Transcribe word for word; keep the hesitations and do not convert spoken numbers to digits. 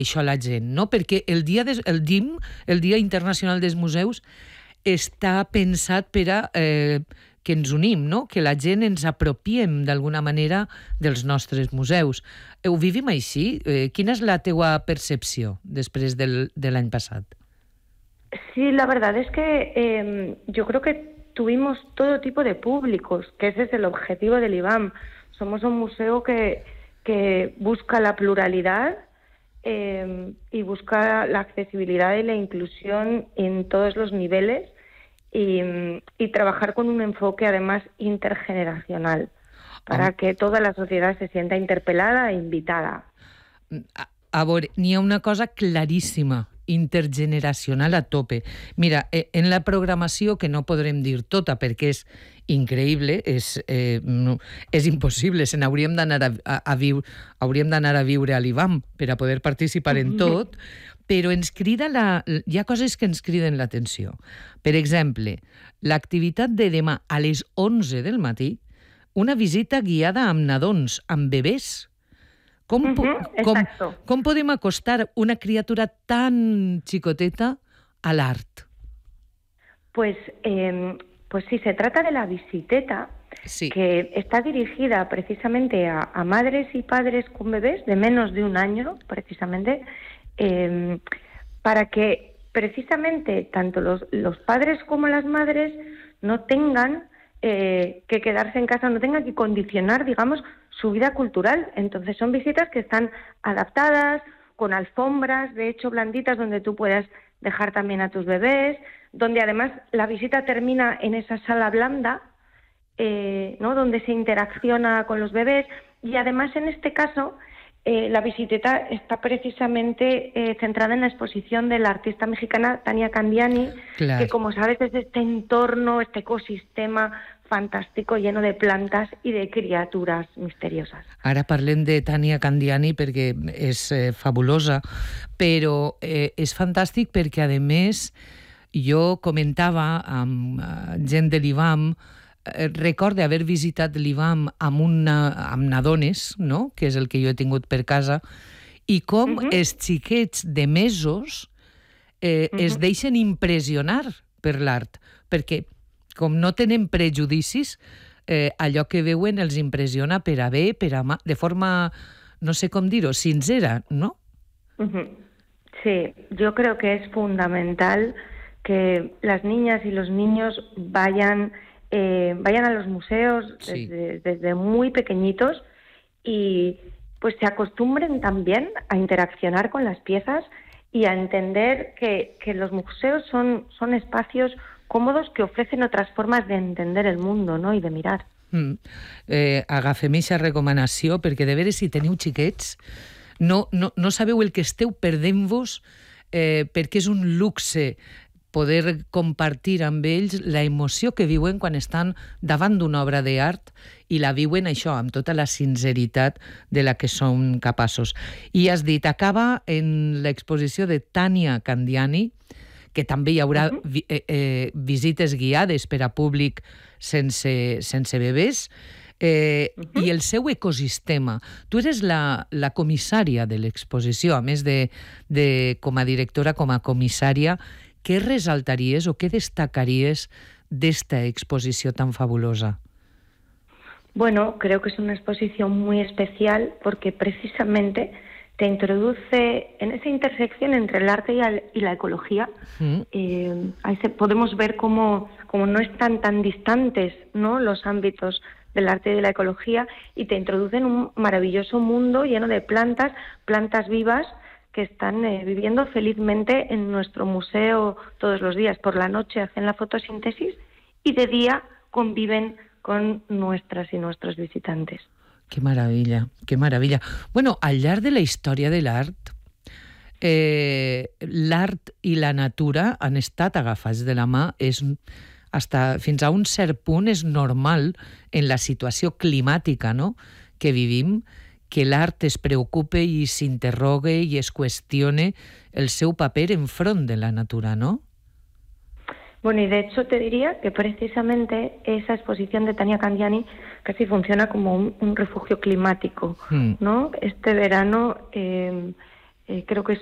això a la gent, no? Perquè el dia, des, el D I M, el Dia Internacional dels Museus, està pensat per a eh, que ens unim, no? Que la gent ens apropiem d'alguna manera dels nostres museus. Ho vivim així? Eh, quina és la teua percepció després del, de l'any passat? Sí, la verdad es que eh, yo creo que tuvimos todo tipo de públicos, que ese es el objetivo del I B A M. Somos un museo que, que busca la pluralidad eh, y busca la accesibilidad y la inclusión en todos los niveles y, y trabajar con un enfoque además intergeneracional para oh. que toda la sociedad se sienta interpelada e invitada. A, a veure, n'hi ha una cosa claríssima, intergeneracional a tope. Mira, en la programació, que no podrem dir tota perquè és increïble, és, eh, no, és impossible, se n'hauríem d'anar a, a, a viure, hauríem d'anar a viure a l'I B A M per a poder participar en tot, però ens crida la, hi ha coses que ens criden l'atenció. Per exemple, l'activitat de demà a les onze del matí, una visita guiada amb nadons, amb bebès. Com, uh-huh, com, com podem acostar una criatura tan xicoteta a l'art? Pues, eh, pues sí, se trata de la visiteta, sí. que está dirigida precisamente a, a madres y padres con bebés de menos de un año, precisamente, eh, para que precisamente tanto los, los padres como las madres no tengan eh, que quedarse en casa, no tengan que condicionar, digamos, su vida cultural. Entonces son visitas que están adaptadas, con alfombras, de hecho blanditas, donde tú puedas dejar también a tus bebés, donde además la visita termina en esa sala blanda, eh, ¿no? donde se interacciona con los bebés, y además en este caso eh, la visiteta está precisamente eh, centrada en la exposición de la artista mexicana Tania Candiani, claro. que como sabes es este entorno, este ecosistema fantàstico, lleno de plantes i de criatures misterioses. Ara parlem de Tania Candiani perquè és eh, fabulosa, però eh, és fantàstic perquè, a més, jo comentava amb uh, gent de l'I B A M, eh, recorde haver visitat l'I B A M amb, una, amb nadones, no? Que és el que jo he tingut per casa, i com uh-huh. els xiquets de mesos eh, uh-huh. es deixen impressionar per l'art, perquè com no tenen prejudicis, eh, allò que veuen els impressiona per a bé, per a mal, de forma, no sé com dir-ho, sincera, ¿no? Uh-huh. Sí, yo creo que es fundamental que las niñas y los niños vayan, eh, vayan a los museos sí. desde, desde muy pequeñitos y pues se acostumbren también a interaccionar con las piezas y a entender que, que los museos son, son espacios còmodos que ofrecen otras formas de entender el mundo, ¿no? I de mirar. Mm. Eh, agafem aquesta recomanació, perquè de veres si teniu xiquets, no, no, no sabeu el que esteu perdent-vos, eh, perquè és un luxe poder compartir amb ells la emoció que viuen quan estan davant d'una obra d'art i la viuen això, amb tota la sinceritat de la que són capaços. I has dit, acaba en l'exposició de Tania Candiani, que també hi haurà uh-huh. vi, eh, eh, visites guiades per a públic sense, sense bebès, eh, uh-huh. i el seu ecosistema. Tu eres la, la comissària de l'exposició, a més de, de com a directora, com a comissària. Què resaltaries o què destacaries d'esta exposició tan fabulosa? Bueno, creo que es una exposición muy especial porque precisamente te introduce en esa intersección entre el arte y, al, y la ecología. Mm. Eh, ahí se, podemos ver cómo, cómo no están tan distantes, ¿no?, los ámbitos del arte y de la ecología, y te introduce en un maravilloso mundo lleno de plantas, plantas vivas que están eh, viviendo felizmente en nuestro museo todos los días. Por la noche hacen la fotosíntesis y de día conviven con nuestras y nuestros visitantes. Que maravilla, que maravilla. Bueno, al llarg de la història de l'art, eh, l'art i la natura han estat agafats de la mà. És, hasta, fins a un cert punt és normal en la situació climàtica, no?, que vivim, que l'art es preocupe i s'interrogue i es qüestione el seu paper enfront de la natura, ¿no? Bueno, y de hecho te diría que precisamente esa exposición de Tania Candiani casi funciona como un, un refugio climático, mm. ¿no? Este verano eh, eh, creo que